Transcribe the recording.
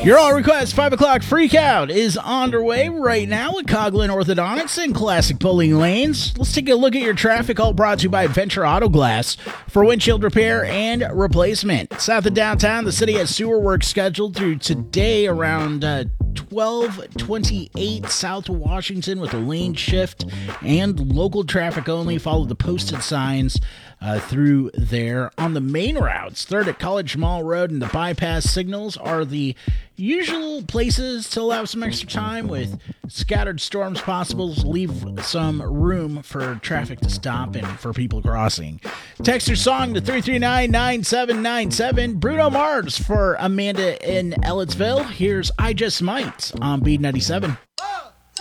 Your all request 5 o'clock freak out is underway right now with Coghlan Orthodontics and Classic Pulling Lanes. Let's take a look at your traffic, all brought to you by Adventure Auto Glass for windshield repair and replacement. South of downtown, the city has sewer work scheduled through today around 12:28 south of Washington with a lane shift and local traffic only. Follow the posted signs through there. On the main routes, 3rd at College Mall Road and the bypass signals are the usual places to allow some extra time with scattered storms possible. Leave some room for traffic to stop and for people crossing. Text your song to 339-9797. Bruno Mars for Amanda in Ellettsville. Here's I Just Might on B97.